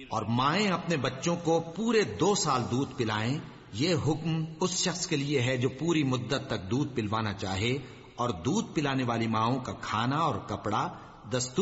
और माएं अपने बच्चों को पूरे 2 साल दूध पिलाएं। ये हुक्म उस शख्स के लिए है जो पूरी मुद्दत तक दूध पिलवाना चाहे, और दूध पिलाने वाली माओं का खाना और कपड़ा दस्तूर